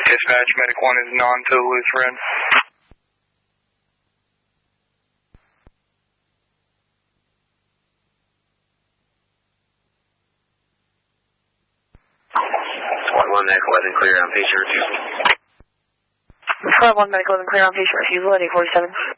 Dispatch, Medic 1 is non-Toulouse Red. Squad 1, Medic 11, clear on patient refusal. Squad 1, Medic 11, clear on patient refusal at 847.